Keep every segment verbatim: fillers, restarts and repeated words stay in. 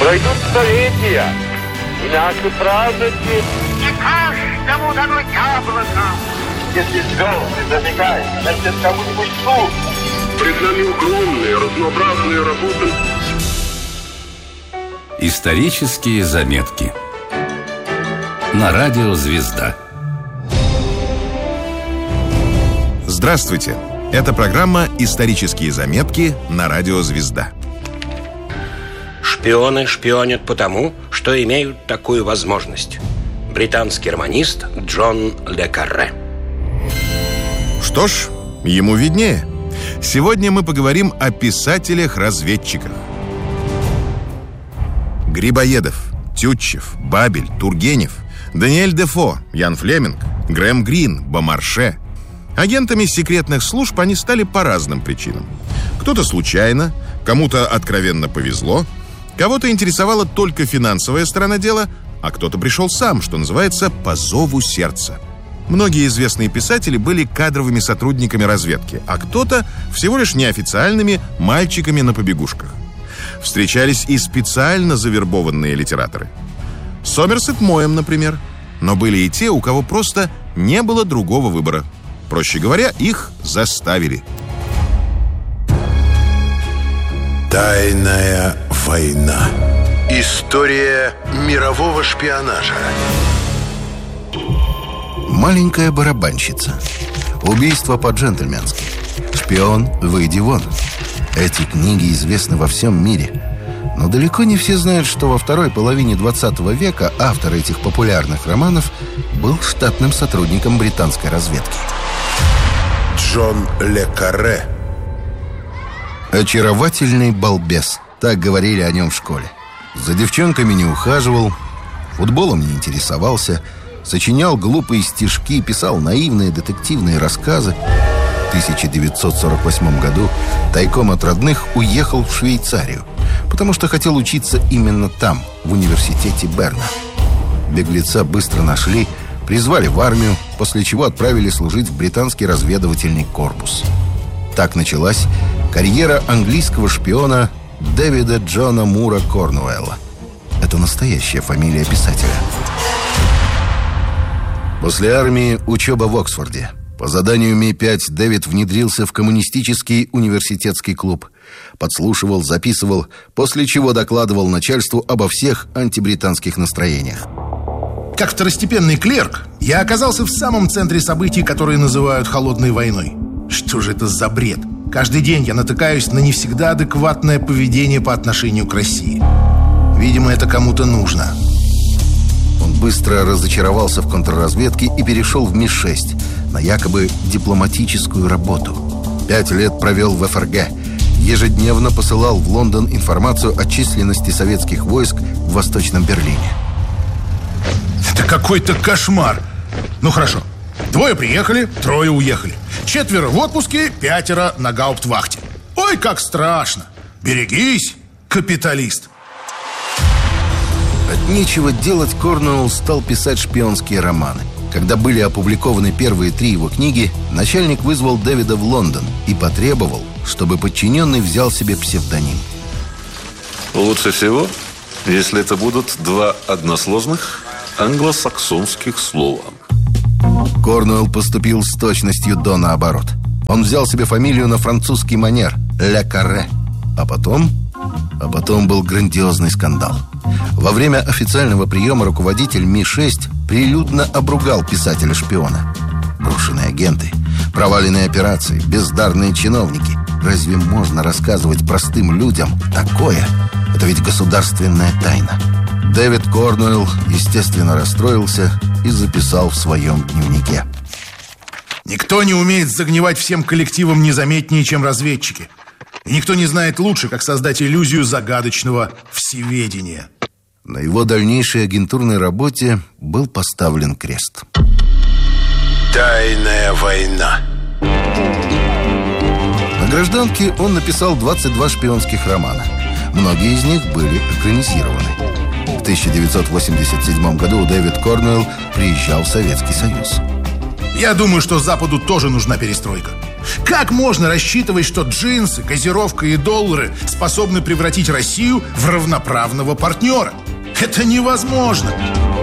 Пройдут столетия, и наши праздники... Не каждому дано яблоко. Если звезды забегают, значит, кому-нибудь слух. Пред нами огромные, разнообразные работы. Исторические заметки на радио «Звезда». Здравствуйте! Это программа «Исторические заметки» на радио «Звезда». Шпионы шпионят потому, что имеют такую возможность. Британский романист Джон ле Карре. Что ж, ему виднее. Сегодня мы поговорим о писателях-разведчиках. Грибоедов, Тютчев, Бабель, Тургенев, Даниэль Дефо, Ян Флеминг, Грэм Грин, Бомарше. Агентами секретных служб они стали по разным причинам. Кто-то случайно, кому-то откровенно повезло, кого-то интересовала только финансовая сторона дела, а кто-то пришел сам, что называется, по зову сердца. Многие известные писатели были кадровыми сотрудниками разведки, а кто-то всего лишь неофициальными мальчиками на побегушках. Встречались и специально завербованные литераторы. Сомерсет Моэм, например. Но были и те, у кого просто не было другого выбора. Проще говоря, их заставили. Тайная война. История мирового шпионажа. Маленькая барабанщица. Убийство по-джентльменски. Шпион, выйди вон. Эти книги известны во всем мире. Но далеко не все знают, что во второй половине двадцатого века автор этих популярных романов был штатным сотрудником британской разведки. Джон ле Карре. Очаровательный балбес. Так говорили о нем в школе. За девчонками не ухаживал, футболом не интересовался, сочинял глупые стишки, писал наивные детективные рассказы. В тысяча девятьсот сорок восьмом году тайком от родных уехал в Швейцарию, потому что хотел учиться именно там, в университете Берна. Беглеца быстро нашли, призвали в армию, после чего отправили служить в британский разведывательный корпус. Так началась карьера английского шпиона Дэвида Джона Мура Корнуэлла. Это настоящая фамилия писателя. После армии учеба в Оксфорде. По заданию Ми пять Дэвид внедрился в коммунистический университетский клуб. Подслушивал, записывал, после чего докладывал начальству обо всех антибританских настроениях. Как второстепенный клерк, я оказался в самом центре событий, которые называют холодной войной. Что же это за бред? Каждый день я натыкаюсь на не всегда адекватное поведение по отношению к России. Видимо, это кому-то нужно. Он быстро разочаровался в контрразведке и перешел в Ми шесть на якобы дипломатическую работу. Пять лет провел в Эф Эр Гэ. Ежедневно посылал в Лондон информацию о численности советских войск в Восточном Берлине. Это какой-то кошмар. Ну хорошо. Двое приехали, трое уехали. Четверо в отпуске, пятеро на гауптвахте. Ой, как страшно. Берегись, капиталист. От нечего делать Корнуэлл стал писать шпионские романы. Когда были опубликованы первые три его книги, начальник вызвал Дэвида в Лондон и потребовал, чтобы подчиненный взял себе псевдоним. Лучше всего, если это будут два односложных англосаксонских слова. Корнуэлл поступил с точностью до наоборот. Он взял себе фамилию на французский манер – Ле Карре. А потом... А потом был грандиозный скандал. Во время официального приема руководитель Ми шесть прилюдно обругал писателя-шпиона. Брошенные агенты, проваленные операции, бездарные чиновники. Разве можно рассказывать простым людям такое? Это ведь государственная тайна. Дэвид Корнуэлл, естественно, расстроился и записал в своем дневнике: никто не умеет загнивать всем коллективом незаметнее, чем разведчики. И никто не знает лучше, как создать иллюзию загадочного всеведения. На его дальнейшей агентурной работе был поставлен крест. Тайная война. На гражданке он написал двадцать два шпионских романа. Многие из них были экранизированы. В тысяча девятьсот восемьдесят седьмом году Дэвид Корнуэлл приезжал в Советский Союз. Я думаю, что Западу тоже нужна перестройка. Как можно рассчитывать, что джинсы, газировка и доллары способны превратить Россию в равноправного партнера? Это невозможно.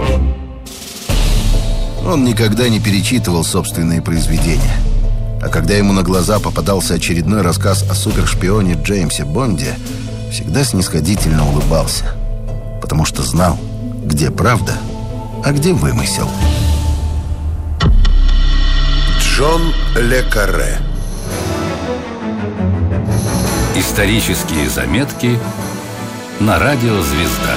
Он никогда не перечитывал собственные произведения. А когда ему на глаза попадался очередной рассказ о супершпионе Джеймсе Бонде, всегда снисходительно улыбался, потому что знал, где правда, а где вымысел. Джон ле Карре. Исторические заметки на радио «Звезда».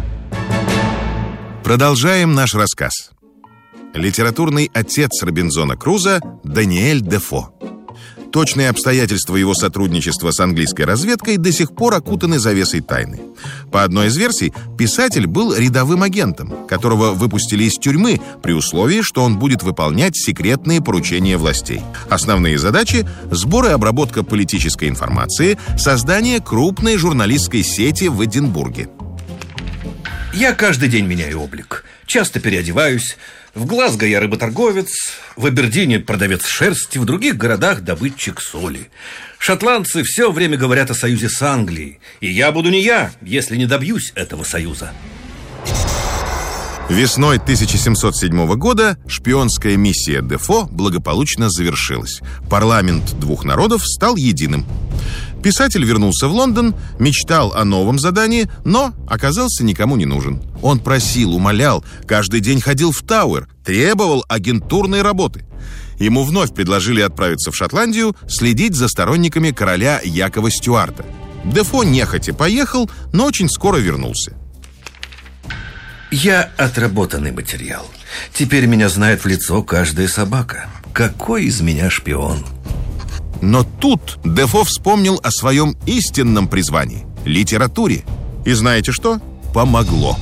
Продолжаем наш рассказ. Литературный отец Робинзона Круза Даниэль Дефо. Точные обстоятельства его сотрудничества с английской разведкой до сих пор окутаны завесой тайны. По одной из версий, писатель был рядовым агентом, которого выпустили из тюрьмы при условии, что он будет выполнять секретные поручения властей. Основные задачи – сбор и обработка политической информации, создание крупной журналистской сети в Эдинбурге. Я каждый день меняю облик, часто переодеваюсь. В Глазго я рыботорговец, в Абердине продавец шерсти, в других городах добытчик соли. Шотландцы все время говорят о союзе с Англией, и я буду не я, если не добьюсь этого союза. Весной тысяча семьсот седьмого года шпионская миссия Дефо благополучно завершилась. Парламент двух народов стал единым. Писатель вернулся в Лондон, мечтал о новом задании, но оказался никому не нужен. Он просил, умолял, каждый день ходил в Тауэр, требовал агентурной работы. Ему вновь предложили отправиться в Шотландию, следить за сторонниками короля Якова Стюарта. Дефо нехотя поехал, но очень скоро вернулся. Я отработанный материал. Теперь меня знает в лицо каждая собака. Какой из меня шпион? Но тут Дефо вспомнил о своем истинном призвании – литературе. И знаете что? Помогло.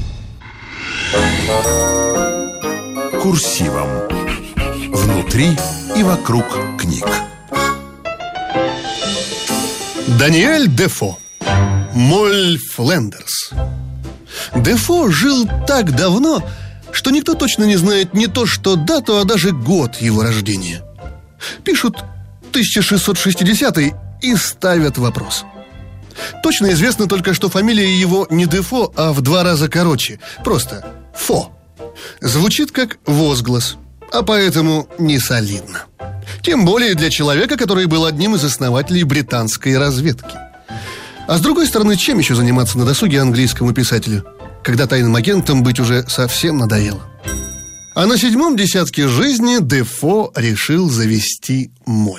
Курсивом. Внутри и вокруг книг. Даниэль Дефо. Моль Флендерс. Дефо жил так давно, что никто точно не знает не то что дату, а даже год его рождения. Пишут тысяча шестьсот шестидесятый и ставят вопрос. Точно известно только, что фамилия его не Дефо, а в два раза короче. Просто Фо. Звучит как возглас, а поэтому не солидно. Тем более для человека, который был одним из основателей британской разведки. А с другой стороны, чем еще заниматься на досуге английскому писателю, когда тайным агентом быть уже совсем надоело? А на седьмом десятке жизни Дефо решил завести моль.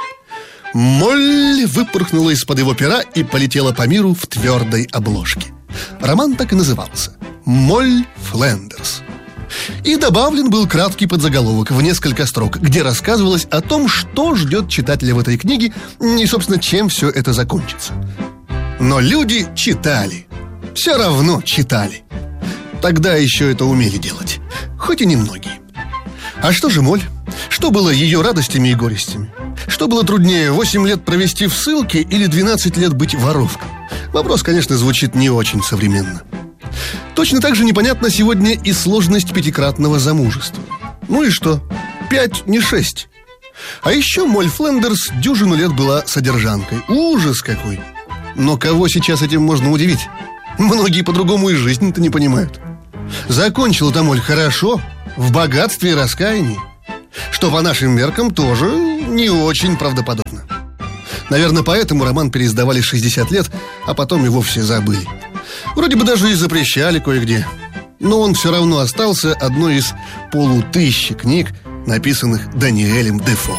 Моль выпорхнула из-под его пера и полетела по миру в твердой обложке. Роман так и назывался «Моль Флендерс». И добавлен был краткий подзаголовок в несколько строк, где рассказывалось о том, что ждет читателя в этой книге и, собственно, чем все это закончится. Но люди читали. Все равно читали. Тогда еще это умели делать. Хоть и немногие. А что же моль? Что было ее радостями и горестями? Что было труднее, восемь лет провести в ссылке или двенадцать лет быть воровкой? Вопрос, конечно, звучит не очень современно. Точно так же непонятна сегодня и сложность пятикратного замужества. Ну и что? Пять, не шесть. А еще моль Флендерс дюжину лет была содержанкой. Ужас какой! Но кого сейчас этим можно удивить? Многие по-другому и жизнь-то не понимают. Закончила-то моль хорошо, в богатстве и раскаянии, что по нашим меркам тоже не очень правдоподобно. Наверное, поэтому роман переиздавали шестьдесят лет, а потом и вовсе забыли. Вроде бы даже и запрещали кое-где. Но он все равно остался одной из полутысячи книг, написанных Даниэлем Дефо.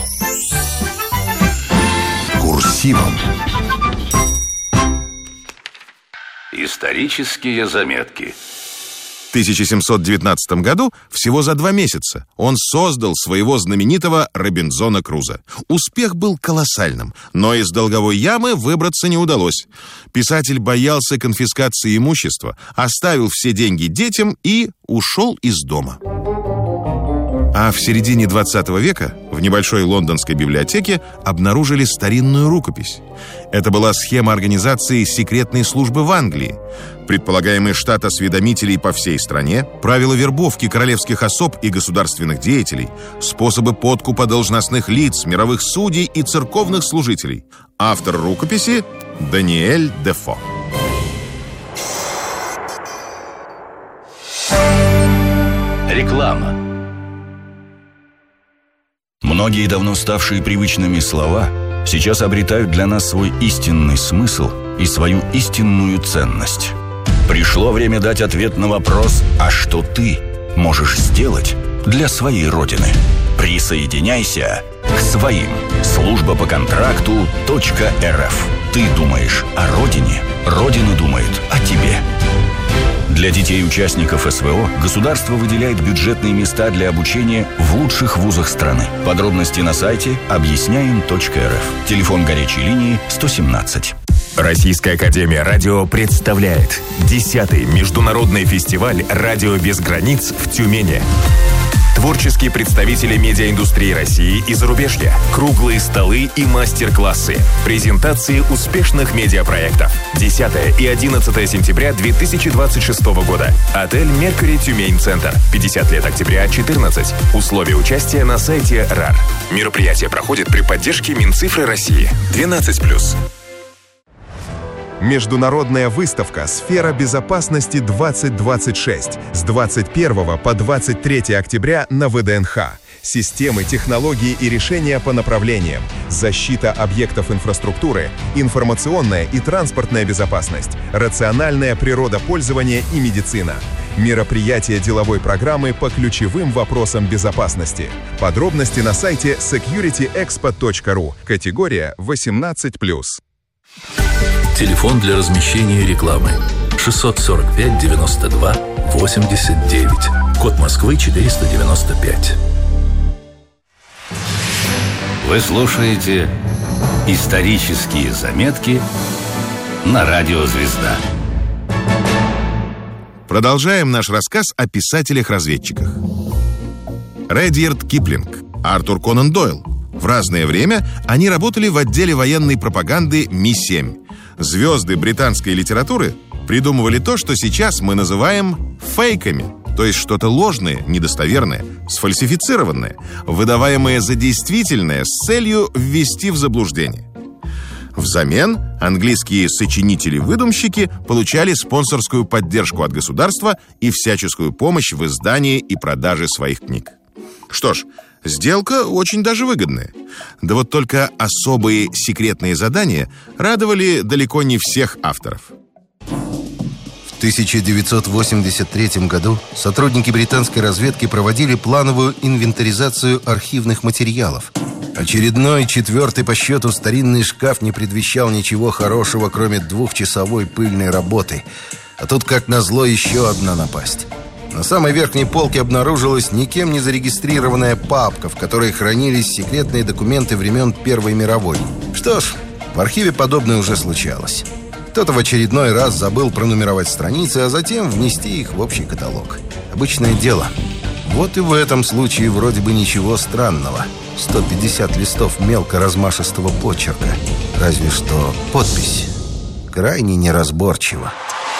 Курсивом. Исторические заметки. В тысяча семьсот девятнадцатом году, всего за два месяца, он создал своего знаменитого Робинзона Круза. Успех был колоссальным, но из долговой ямы выбраться не удалось. Писатель боялся конфискации имущества, оставил все деньги детям и ушел из дома. А в середине двадцатого века в небольшой лондонской библиотеке обнаружили старинную рукопись. Это была схема организации секретной службы в Англии, предполагаемый штат осведомителей по всей стране, правила вербовки королевских особ и государственных деятелей, способы подкупа должностных лиц, мировых судей и церковных служителей. Автор рукописи — Даниэль Дефо. Реклама. Многие давно ставшие привычными слова сейчас обретают для нас свой истинный смысл и свою истинную ценность. Пришло время дать ответ на вопрос: а что ты можешь сделать для своей Родины? Присоединяйся к своим. Служба по контракту .рф. Ты думаешь о Родине, Родина думает о тебе. Для детей-участников СВО государство выделяет бюджетные места для обучения в лучших вузах страны. Подробности на сайте объясняем точка эр эф. Телефон горячей линии сто семнадцать. Российская академия радио представляет десятый международный фестиваль «Радио без границ» в Тюмени. Творческие представители медиаиндустрии России и зарубежья, круглые столы и мастер-классы, презентации успешных медиапроектов. десятое и одиннадцатое сентября две тысячи двадцать шестого года. Отель «Меркьюри Тюмень Центр». пятьдесят лет октября четырнадцать. Условия участия на сайте РАР. Мероприятие проходит при поддержке Минцифры России. двенадцать плюс. Международная выставка «Сфера безопасности двадцать двадцать шесть» с двадцать первого по двадцать третье октября на вэ дэ эн ха. Системы, технологии и решения по направлениям: защита объектов инфраструктуры, информационная и транспортная безопасность, рациональное природопользование и медицина. Мероприятие деловой программы по ключевым вопросам безопасности. Подробности на сайте секьюрити экспо точка ру. Категория восемнадцать плюс. Телефон для размещения рекламы шестьсот сорок пять девяносто два восемьдесят девять. Код Москвы четыреста девяносто пять. Вы слушаете «Исторические заметки» на радио «Звезда». Продолжаем наш рассказ о писателях-разведчиках. Редьярд Киплинг, Артур Конан Дойл. В разное время они работали в отделе военной пропаганды Ми семь. Звезды британской литературы придумывали то, что сейчас мы называем фейками, то есть что-то ложное, недостоверное, сфальсифицированное, выдаваемое за действительное с целью ввести в заблуждение. Взамен английские сочинители-выдумщики получали спонсорскую поддержку от государства и всяческую помощь в издании и продаже своих книг. Что ж, сделка очень даже выгодная. Да вот только особые секретные задания радовали далеко не всех авторов. В тысяча девятьсот восемьдесят третьем году сотрудники британской разведки проводили плановую инвентаризацию архивных материалов. Очередной, четвертый по счету старинный шкаф не предвещал ничего хорошего, кроме двухчасовой пыльной работы. А тут, как назло, еще одна напасть. На самой верхней полке обнаружилась никем не зарегистрированная папка, в которой хранились секретные документы времен Первой мировой. Что ж, в архиве подобное уже случалось. Кто-то в очередной раз забыл пронумеровать страницы, а затем внести их в общий каталог. Обычное дело. Вот и в этом случае вроде бы ничего странного. сто пятьдесят листов мелко размашистого почерка. Разве что подпись крайне неразборчива.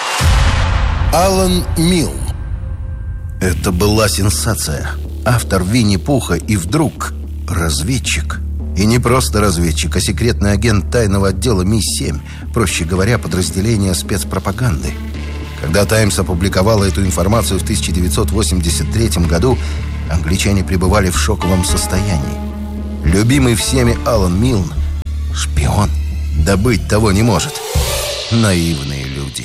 Алан Милн. Это была сенсация. Автор Винни-Пуха и вдруг разведчик. И не просто разведчик, а секретный агент тайного отдела Ми семь, проще говоря, подразделения спецпропаганды. Когда «Таймс» опубликовала эту информацию в тысяча девятьсот восемьдесят третьем году, англичане пребывали в шоковом состоянии. Любимый всеми Алан Милн — шпион. Да быть того не может. Наивные люди.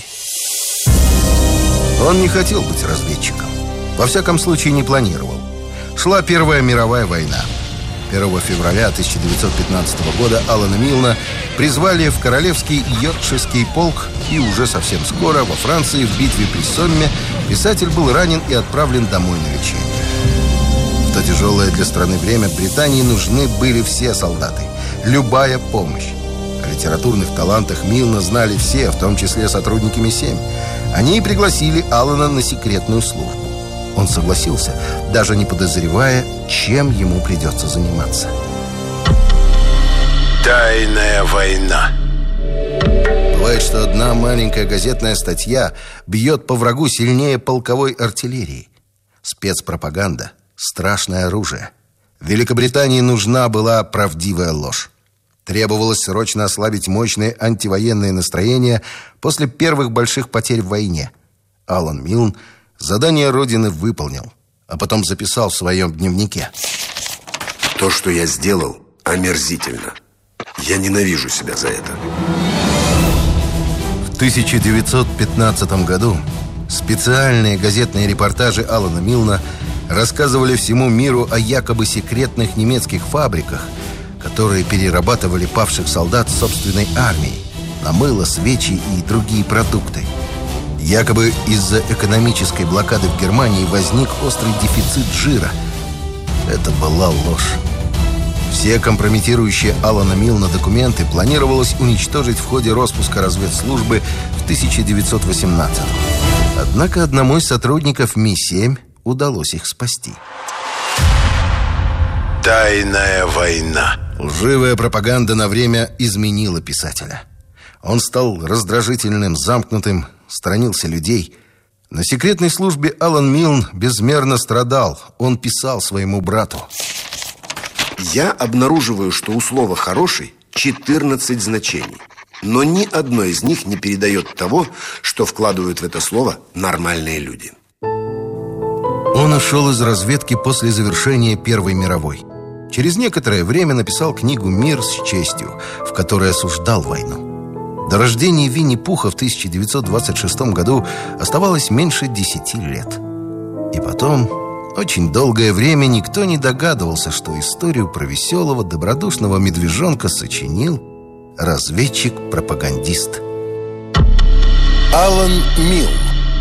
Он не хотел быть разведчиком. Во всяком случае, не планировал. Шла Первая мировая война. первого февраля тысяча девятьсот пятнадцатого года Алана Милна призвали в Королевский Йоркширский полк, и уже совсем скоро во Франции в битве при Сомме писатель был ранен и отправлен домой на лечение. В то тяжелое для страны время Британии нужны были все солдаты, любая помощь. О литературных талантах Милна знали все, в том числе сотрудники Ми семь. Они и пригласили Алана на секретную службу. он согласился, даже не подозревая, чем ему придется заниматься. Тайная война. Бывает, что одна маленькая газетная статья бьет по врагу сильнее полковой артиллерии. Спецпропаганда – страшное оружие. Великобритании нужна была правдивая ложь. Требовалось срочно ослабить мощные антивоенные настроения после первых больших потерь в войне. Алан Милн задание Родины выполнил, а потом записал в своем дневнике: То, что я сделал, омерзительно. Я ненавижу себя за это. В тысяча девятьсот пятнадцатом году специальные газетные репортажи Алана Милна рассказывали всему миру о якобы секретных немецких фабриках, которые перерабатывали павших солдат собственной армии на мыло, свечи и другие продукты. Якобы из-за экономической блокады в Германии возник острый дефицит жира. Это была ложь. Все компрометирующие Алана Милна документы планировалось уничтожить в ходе распуска разведслужбы в тысяча девятьсот восемнадцатом. Однако одному из сотрудников Ми семь удалось их спасти. Тайная война. Лживая пропаганда на время изменила писателя. Он стал раздражительным, замкнутым, сторонился людей. На секретной службе Алан Милн безмерно страдал. Он писал своему брату: Я обнаруживаю, что у слова «хороший» четырнадцать значений, но ни одно из них не передает того, что вкладывают в это слово нормальные люди. Он ушел из разведки после завершения Первой мировой. Через некоторое время написал книгу «Мир с честью», в которой осуждал войну. До рождения Винни-Пуха в тысяча девятьсот двадцать шестом году оставалось меньше десяти лет. И потом, очень долгое время никто не догадывался, что историю про веселого, добродушного медвежонка сочинил разведчик-пропагандист. Алан Милн.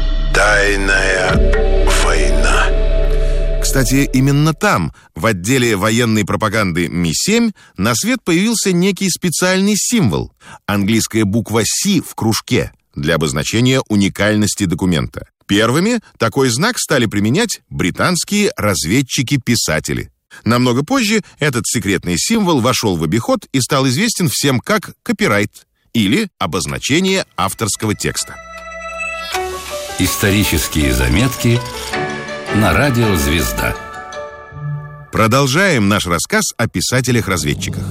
Тайная война. Кстати, именно там, в отделе военной пропаганды Ми семь, на свет появился некий специальный символ – английская буква «Си» в кружке для обозначения уникальности документа. Первыми такой знак стали применять британские разведчики-писатели. Намного позже этот секретный символ вошел в обиход и стал известен всем как копирайт или обозначение авторского текста. Исторические заметки на радио «Звезда». Продолжаем наш рассказ о писателях-разведчиках.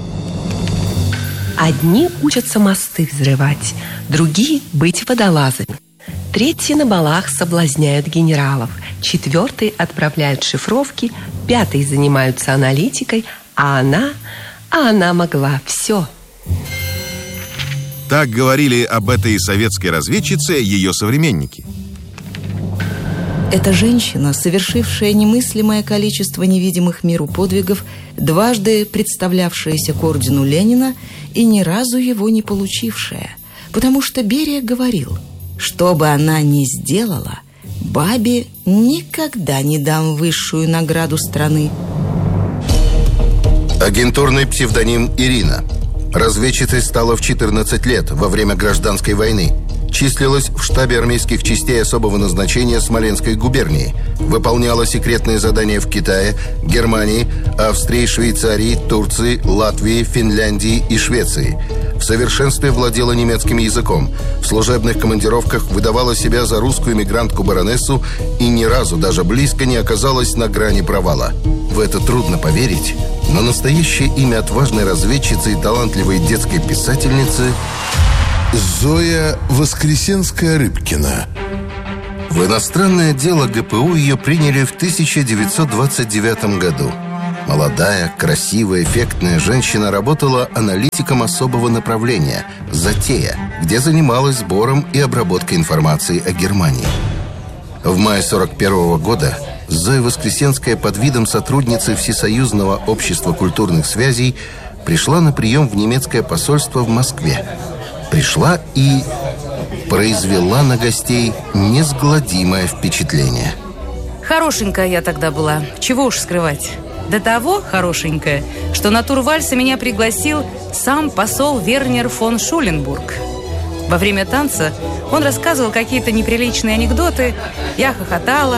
Одни учатся мосты взрывать, другие — быть водолазами. Третьи на балах соблазняют генералов, четвертые отправляют шифровки, пятые занимаются аналитикой, а она, а она могла все. Так говорили об этой советской разведчице ее современники. Эта женщина, совершившая немыслимое количество невидимых миру подвигов, дважды представлявшаяся к ордену Ленина и ни разу его не получившая. Потому что Берия говорил: что бы она ни сделала, бабе никогда не дам высшую награду страны. Агентурный псевдоним Ирина. Разведчицей стала в четырнадцать лет во время гражданской войны. Числилась в штабе армейских частей особого назначения Смоленской губернии. Выполняла секретные задания в Китае, Германии, Австрии, Швейцарии, Турции, Латвии, Финляндии и Швеции. В совершенстве владела немецким языком. В служебных командировках выдавала себя за русскую эмигрантку-баронессу и ни разу даже близко не оказалась на грани провала. В это трудно поверить, но настоящее имя отважной разведчицы и талантливой детской писательницы — Зоя Воскресенская-Рыбкина. В иностранное дело ГПУ ее приняли в тысяча девятьсот двадцать девятом году. Молодая, красивая, эффектная женщина работала аналитиком особого направления «Затея», где занималась сбором и обработкой информации о Германии. В мае сорок первого года Зоя Воскресенская под видом сотрудницы Всесоюзного общества культурных связей пришла на прием в немецкое посольство в Москве. Пришла и произвела на гостей несгладимое впечатление. Хорошенькая я тогда была, чего уж скрывать. До того хорошенькая, что на тур вальса меня пригласил сам посол Вернер фон Шуленбург. Во время танца он рассказывал какие-то неприличные анекдоты, я хохотала,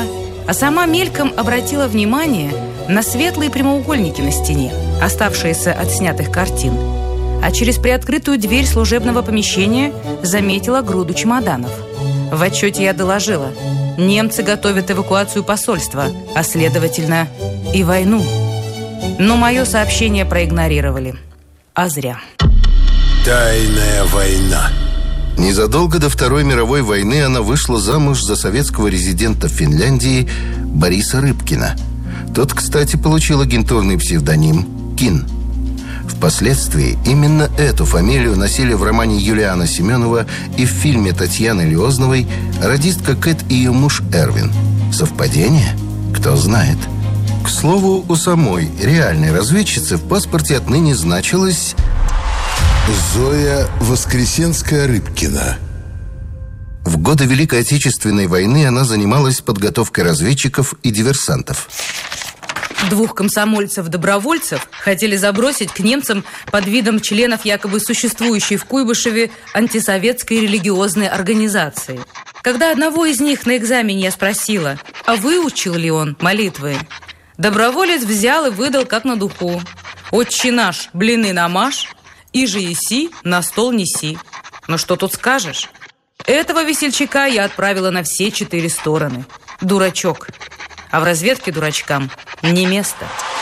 а сама мельком обратила внимание на светлые прямоугольники на стене, оставшиеся от снятых картин. А через приоткрытую дверь служебного помещения заметила груду чемоданов. В отчете я доложила: немцы готовят эвакуацию посольства, а следовательно и войну. Но мое сообщение проигнорировали. А зря. Тайная война. Незадолго до Второй мировой войны она вышла замуж за советского резидента в Финляндии Бориса Рыбкина. Тот, кстати, получил агентурный псевдоним Кин. Впоследствии именно эту фамилию носили в романе Юлиана Семенова и в фильме Татьяны Лиозновой радистка Кэт и ее муж Эрвин. Совпадение? Кто знает. К слову, у самой реальной разведчицы в паспорте отныне значилось Зоя Воскресенская-Рыбкина. В годы Великой Отечественной войны она занималась подготовкой разведчиков и диверсантов. Двух комсомольцев-добровольцев хотели забросить к немцам под видом членов якобы существующей в Куйбышеве антисоветской религиозной организации. Когда одного из них на экзамене я спросила, а выучил ли он молитвы, доброволец взял и выдал как на духу: «Отче наш, блины намажь, иже еси, на стол неси». Ну что тут скажешь? Этого весельчака я отправила на все четыре стороны. Дурачок. А в разведке дурачкам не место.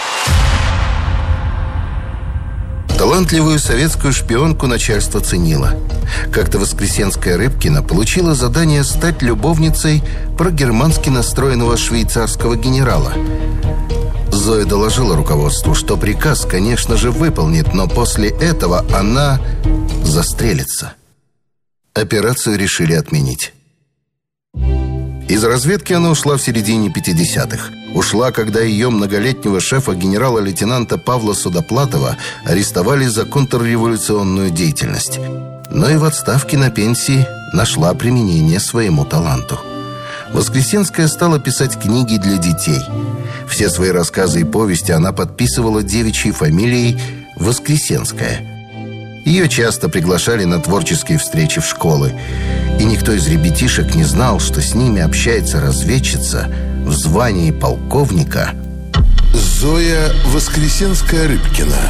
Талантливую советскую шпионку начальство ценило. Как-то Воскресенская-Рыбкина получила задание стать любовницей прогермански настроенного швейцарского генерала. Зоя доложила руководству, что приказ, конечно же, выполнит, но после этого она застрелится. Операцию решили отменить. Из разведки она ушла в середине пятидесятых. Ушла, когда ее многолетнего шефа, генерала-лейтенанта Павла Судоплатова, арестовали за контрреволюционную деятельность. Но и в отставке на пенсии нашла применение своему таланту. Воскресенская стала писать книги для детей. Все свои рассказы и повести она подписывала девичьей фамилией Воскресенская. Ее часто приглашали на творческие встречи в школы. И никто из ребятишек не знал, что с ними общается разведчица в звании полковника Зоя Воскресенская-Рыбкина.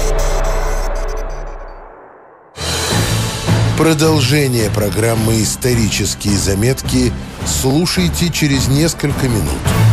Продолжение программы «Исторические заметки» слушайте через несколько минут.